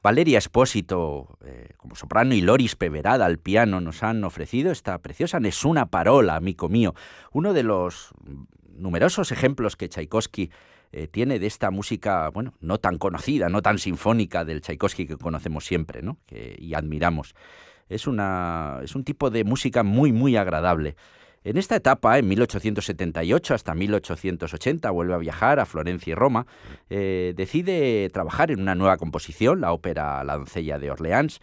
Valeria Espósito como soprano y Loris Peverada al piano nos han ofrecido esta preciosa Nessuna Parola, amico mío, uno de los numerosos ejemplos que Tchaikovsky tiene de esta música, bueno, no tan conocida, no tan sinfónica del Tchaikovsky que conocemos siempre, ¿no? Y admiramos. Es un tipo de música muy, muy agradable. En esta etapa, en 1878 hasta 1880, vuelve a viajar a Florencia y Roma, decide trabajar en una nueva composición, la ópera La doncella de Orleans.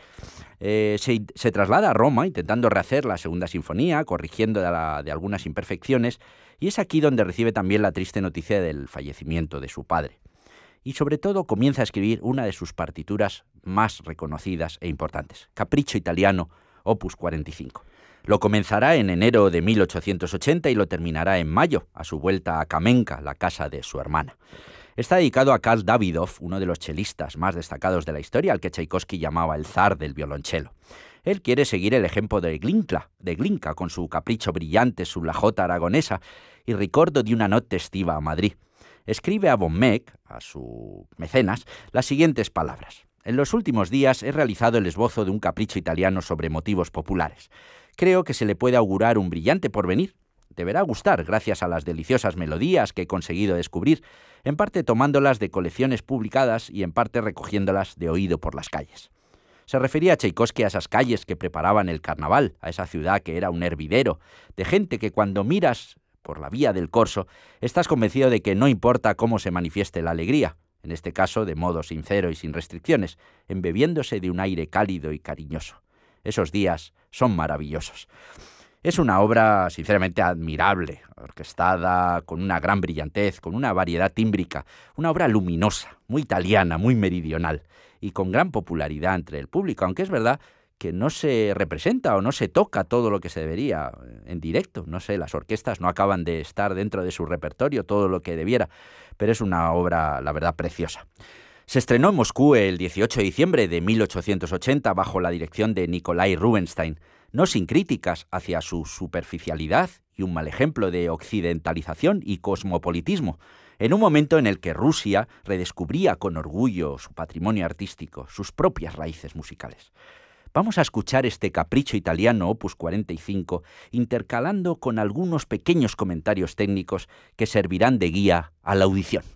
Se traslada a Roma intentando rehacer la segunda sinfonía, corrigiendo de algunas imperfecciones, y es aquí donde recibe también la triste noticia del fallecimiento de su padre. Y sobre todo comienza a escribir una de sus partituras más reconocidas e importantes, Capricho Italiano, opus 45. Lo comenzará en enero de 1880 y lo terminará en mayo, a su vuelta a Kamenka, la casa de su hermana. Está dedicado a Karl Davidov, uno de los chelistas más destacados de la historia, al que Tchaikovsky llamaba el zar del violonchelo. Él quiere seguir el ejemplo de Glinka con su capricho brillante su la jota aragonesa y Ricordo di una notte estiva a Madrid. Escribe a von Meck, a su mecenas, las siguientes palabras. En los últimos días he realizado el esbozo de un capricho italiano sobre motivos populares. Creo que se le puede augurar un brillante porvenir. Deberá gustar gracias a las deliciosas melodías que he conseguido descubrir, en parte tomándolas de colecciones publicadas y en parte recogiéndolas de oído por las calles. Se refería a Tchaikovsky a esas calles que preparaban el carnaval, a esa ciudad que era un hervidero, de gente que cuando miras por la vía del Corso, estás convencido de que no importa cómo se manifieste la alegría, en este caso de modo sincero y sin restricciones, embebiéndose de un aire cálido y cariñoso. Esos días son maravillosos. Es una obra sinceramente admirable, orquestada con una gran brillantez, con una variedad tímbrica, una obra luminosa, muy italiana, muy meridional y con gran popularidad entre el público, aunque es verdad que no se representa o no se toca todo lo que se debería en directo. No sé, las orquestas no acaban de estar dentro de su repertorio todo lo que debiera, pero es una obra, la verdad, preciosa. Se estrenó en Moscú el 18 de diciembre de 1880 bajo la dirección de Nikolai Rubinstein, no sin críticas hacia su superficialidad y un mal ejemplo de occidentalización y cosmopolitismo, en un momento en el que Rusia redescubría con orgullo su patrimonio artístico, sus propias raíces musicales. Vamos a escuchar este Capricho Italiano opus 45, intercalando con algunos pequeños comentarios técnicos que servirán de guía a la audición.